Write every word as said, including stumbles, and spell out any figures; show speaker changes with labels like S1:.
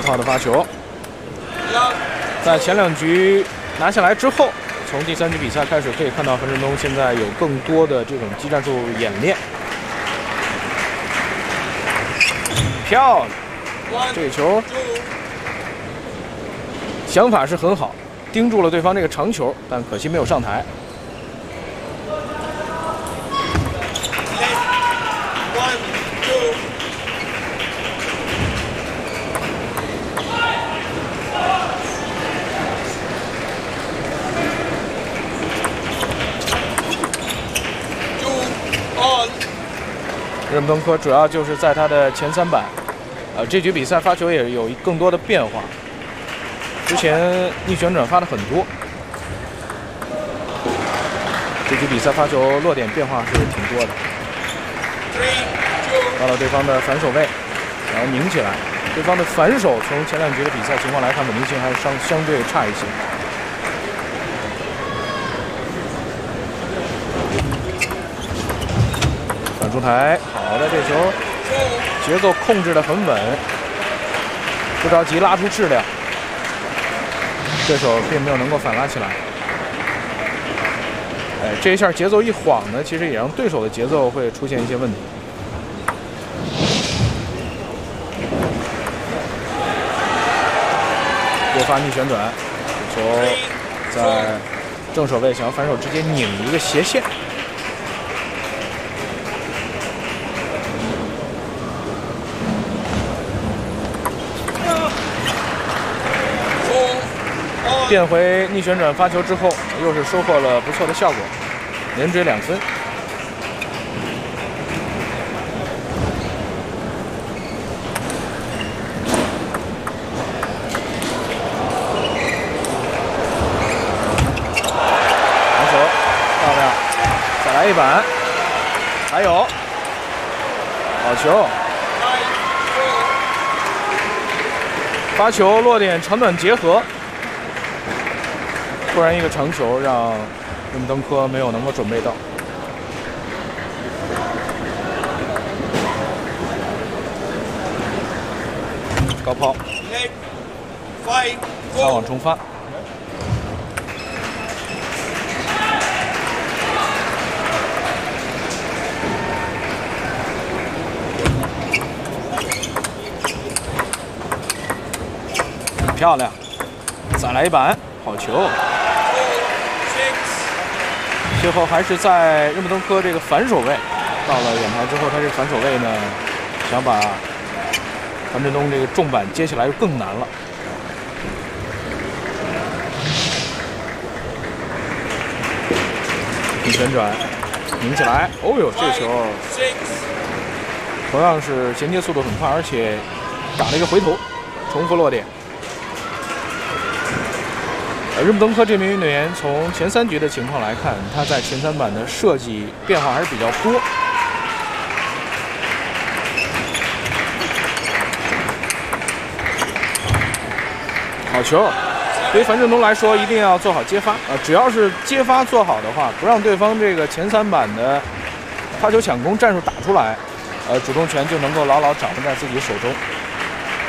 S1: 炮的发球，在前两局拿下来之后，从第三局比赛开始可以看到樊振东现在有更多的这种技战术演练。漂亮，这球想法是很好，盯住了对方这个长球，但可惜没有上台。 日本东科主要就是在他的前三板，呃，这局比赛发球也有更多的变化。之前逆旋转发的很多，这局比赛发球落点变化是挺多的。到了对方的反手位，然后拧起来。对方的反手从前两局的比赛情况来看，稳定性还是相相对差一些。 反出台，好的，这球节奏控制得很稳，不着急拉出质量，对手并没有能够反拉起来。哎，这一下节奏一晃呢，其实也让对手的节奏会出现一些问题。诱发逆旋转，这球在正手位想要反手直接拧一个斜线。 变回逆旋转发球之后，又是收获了不错的效果，连追两分。防守漂亮，再来一板，还有好球，发球落点长短结合。 突然一个长球让日本东科没有能够准备到，高抛，擦网冲发，漂亮，再来一板，好球。 最后还是在日本东科这个反手位，到了远台之后，他这个反手位呢，想把樊振东这个重板接起来就更难了。逆旋转，拧起来，哦呦，这球同样是衔接速度很快，而且打了一个回头，重复落点。 日本东科这名运动员从前三局的情况来看，他在前三板的设计变化还是比较多。好球！对于樊振东来说，一定要做好接发啊、呃！只要是接发做好的话，不让对方这个前三板的发球抢攻战术打出来，呃，主动权就能够牢牢掌握在自己手中。